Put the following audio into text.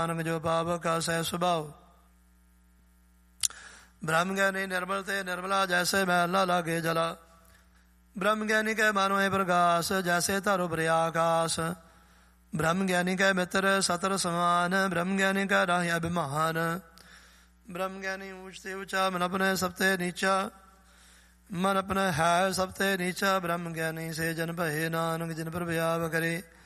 ਨਾਨਕ ਜੋ ਪਾਵਕ ਆਸੈ ਸੁਭਾਉ। ਬ੍ਰਹਮ ਗਿਆਨੀ ਨਿਰਮਲ ਤੇ ਨਿਰਮਲਾ, ਜੈਸੇ ਮੈਲਾ ਲਾਗੇ ਜਲਾ। ਬ੍ਰਹਮ ਗਿਆਨੀ ਕੈ ਮਨ ਹੋਏ ਪ੍ਰਗਾਸ, ਜੈਸੇ ਧਰੁ ਭਰਿ ਆਕਾਸ। ਬ੍ਰਹਮ ਗਿਆਨੀ ਕੈ ਮਿੱਤਰ ਸਤਰ ਸਮਾਨ, ਬ੍ਰਹਮ ਗਿਆਨੀ ਕੈ ਰਾਹਿ ਅਭਿਮਾਨ। ਬ੍ਰਹਮ ਗਿਆਨੀ ਊਚ ਤੇ ਊਚਾ, ਮਨ ਆਪਣੇ ਸਭ ਤੇ ਨੀਚਾ। ਮਨ ਆਪਣਾ ਹੈ ਸਭ ਤੇ ਨੀਚਾ, ਬ੍ਰਹਮ ਗਿਆਨੀ ਸੇ ਜਨ ਭਏ, ਨਾਨਕ ਜਿਨ ਪ੍ਰਭ ਆਪ ਕਰੇ।